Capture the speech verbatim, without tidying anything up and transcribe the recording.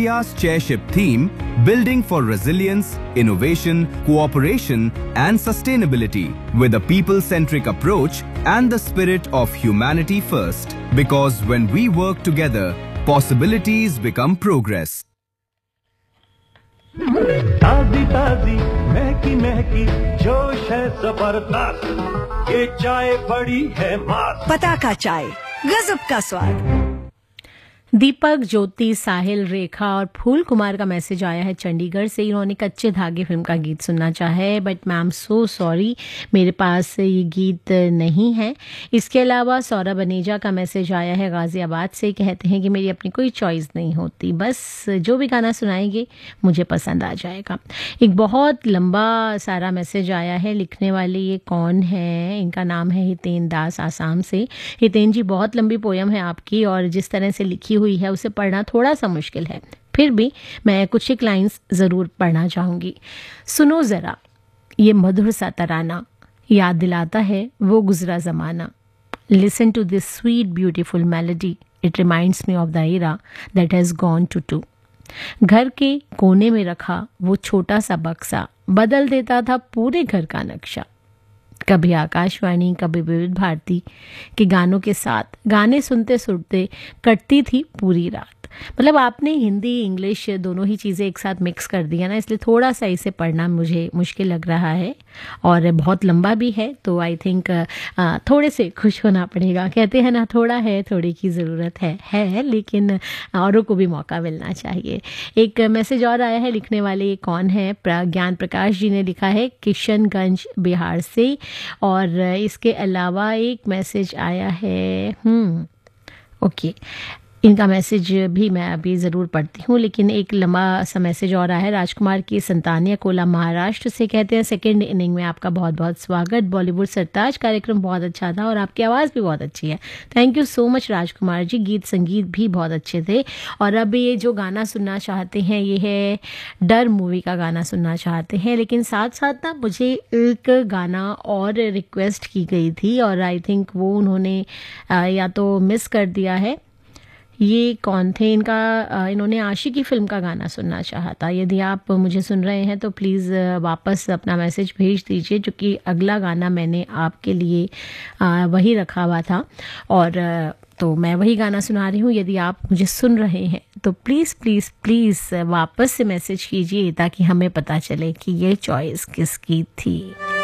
India's chairship theme, Building for Resilience, Innovation, Cooperation and Sustainability, with a people-centric approach and the spirit of humanity first. Because when we work together, possibilities become progress. ताजी ताजी महकी महकी जोश है जबरदस्त, ये चाय बड़ी है मस्त। पता का चाय, गजब का स्वाद। दीपक, ज्योति, साहिल, रेखा और फूल कुमार का मैसेज आया है चंडीगढ़ से। इन्होंने कच्चे धागे फिल्म का गीत सुनना चाहा है, बट मैम सो सॉरी, मेरे पास ये गीत नहीं है। इसके अलावा सौरभ अनेजा का मैसेज आया है गाजियाबाद से। कहते हैं कि मेरी अपनी कोई चॉइस नहीं होती, बस जो भी गाना सुनाएंगे मुझे पसंद आ जाएगा। एक बहुत लंबा सारा मैसेज आया है। लिखने वाले ये कौन है? इनका नाम है हितेन दास, आसाम से। हितेन जी, बहुत लंबी पोयम है आपकी और जिस तरह से लिखी हुई है उसे पढ़ना थोड़ा सा मुश्किल है, फिर भी मैं कुछ एक लाइंस ज़रूर पढ़ना चाहूँगी। सुनो ज़रा ये मधुर सा तराना, याद दिलाता है वो गुजरा ज़माना। Listen to this sweet beautiful melody, it reminds me of the era that has gone to to. घर के कोने में रखा वो छोटा सा बक्सा बदल देता था पूरे घर का नक्शा। कभी आकाशवाणी, कभी विविध भारती के गानों के साथ गाने सुनते सुनते कटती थी पूरी रात। मतलब आपने हिंदी इंग्लिश दोनों ही चीज़ें एक साथ मिक्स कर दिया ना, इसलिए थोड़ा सा इसे पढ़ना मुझे मुश्किल लग रहा है और बहुत लंबा भी है, तो आई थिंक थोड़े से खुश होना पड़ेगा। कहते हैं ना, थोड़ा है थोड़ी की ज़रूरत है है लेकिन औरों को भी मौका मिलना चाहिए। एक मैसेज और आया है। लिखने वाले ये कौन है? ज्ञान प्रकाश जी ने लिखा है किशनगंज बिहार से। और इसके अलावा एक मैसेज आया है, हम्म ओके, इनका मैसेज भी मैं अभी ज़रूर पढ़ती हूँ, लेकिन एक लंबा सा मैसेज और आया है राजकुमार की संतानिया कोला महाराष्ट्र से। कहते हैं सेकंड इनिंग में आपका बहुत बहुत स्वागत। बॉलीवुड सरताज कार्यक्रम बहुत अच्छा था और आपकी आवाज़ भी बहुत अच्छी है। Thank you so much Rajkumar ji, गीत संगीत भी बहुत अच्छे थे। और अब ये जो गाना सुनना चाहते हैं ये है डर मूवी का गाना सुनना चाहते हैं, लेकिन साथ साथ ना मुझे एक गाना और रिक्वेस्ट की गई थी और आई थिंक वो उन्होंने या तो मिस कर दिया है। ये कौन थे? इनका इन्होंने आशिकी फिल्म का गाना सुनना चाहा था। यदि आप मुझे सुन रहे हैं तो प्लीज़ वापस अपना मैसेज भेज दीजिए, क्योंकि अगला गाना मैंने आपके लिए वही रखा हुआ था और तो मैं वही गाना सुना रही हूँ। यदि आप मुझे सुन रहे हैं तो प्लीज़ प्लीज़ प्लीज़ वापस से मैसेज कीजिए ताकि हमें पता चले कि ये चॉइस किसकी थी।